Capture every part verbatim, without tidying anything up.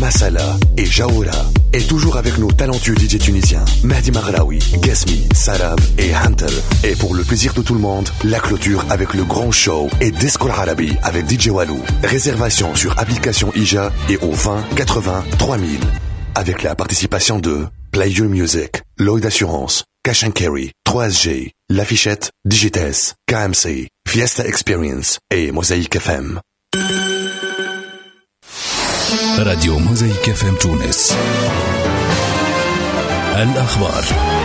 Masala et Jaoura. Et toujours avec nos talentueux D J tunisiens, Mahdi Maghraoui, Gasmi, Sarab et Hantel. Et pour le plaisir de tout le monde, la clôture avec le grand show et Disco Arabi avec D J Walou. Réservation sur application Ija et au vingt quatre-vingts trois mille. Avec la participation de Play Your Music, Lloyd Assurance, Cash and Carry, trois S G, L'Affichette, Digites, K M C, Fiesta Experience et Mosaïque F M. راديو موزايك اف ام تونس. الأخبار.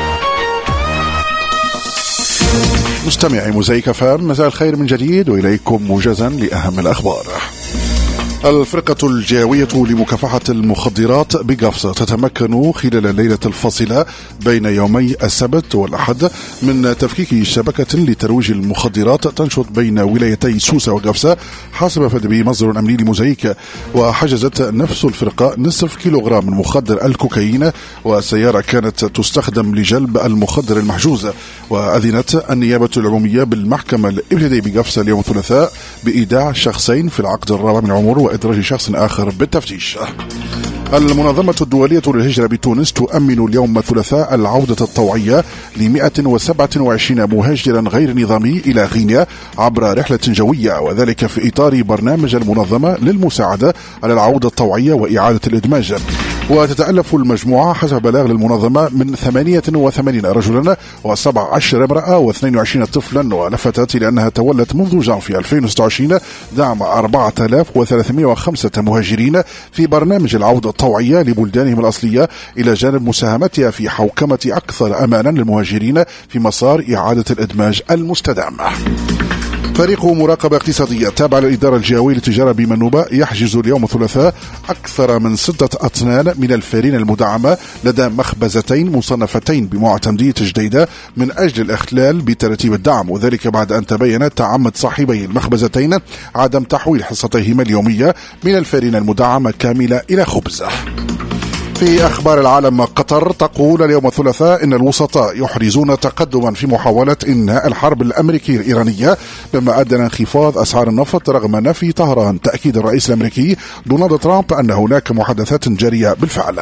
مستمعي موزايك اف ام، مساء الخير من جديد وإليكم موجزا لأهم الأخبار. الفرقة الجهوية لمكافحة المخدرات بقفصة تتمكن خلال الليلة الفاصلة بين يومي السبت والأحد من تفكيك شبكة لترويج المخدرات تنشط بين ولايتي سوسة وقفصة حسب فد به مصدر أمني لموزايك. وحجزت نفس الفرقة نصف كيلوغرام من مخدر الكوكايين وسيارة كانت تستخدم لجلب المخدر المحجوز. وأذنت النيابة العمومية بالمحكمة الابتدائية بقفصة اليوم الثلاثاء بإيداع شخصين في العقد الرابع من العمر وإدراج شخص آخر بالتفتيش. المنظمة الدولية للهجرة بتونس تؤمن اليوم الثلاثاء العودة الطوعية ل مئة وسبعة وعشرين مهاجرا غير نظامي إلى غينيا عبر رحلة جوية، وذلك في إطار برنامج المنظمة للمساعدة على العودة الطوعية وإعادة الإدماج. وتتألف المجموعة حسب بلاغ للمنظمة من ثمانية وثمانين رجلا وسبعة عشر امرأة واثنين وعشرين طفلا، ولفتت إلى أنها تولت منذ جانفي ألفين وستة وعشرين دعم أربعة آلاف وثلاثمئة وخمسة مهاجرين في برنامج العودة الطوعية لبلدانهم الأصلية، إلى جانب مساهمتها في حوكمة أكثر أمانا للمهاجرين في مسار إعادة الإدماج المستدام. فريق مراقبة اقتصادية تابع للإدارة الجهوية للتجارة بمنوبة يحجز اليوم الثلاثاء أكثر من ستة أطنان من الفارين المدعمة لدى مخبزتين مصنفتين بمعتمدية جديدة من أجل الإخلال بترتيب الدعم، وذلك بعد أن تبين تعمد صاحبي المخبزتين عدم تحويل حصتيهما اليومية من الفارين المدعمة كاملة إلى خبز. في أخبار العالم، قطر تقول اليوم الثلاثاء إن الوسطاء يحرزون تقدما في محاولة إنهاء الحرب الأمريكية الإيرانية، بما أدى لانخفاض أسعار النفط رغم نفي طهران تأكيد الرئيس الأمريكي دونالد ترامب أن هناك محادثات جارية بالفعل.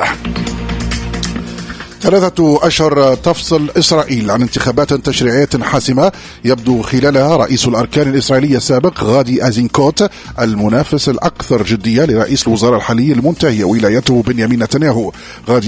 ثلاثة أشهر تفصل إسرائيل عن انتخابات تشريعية حاسمة يبدو خلالها رئيس الأركان الإسرائيلي السابق غادي أيزنكوت المنافس الأكثر جدية لرئيس الوزراء الحالي المنتهي ولايته بنيامين نتنياهو. غادي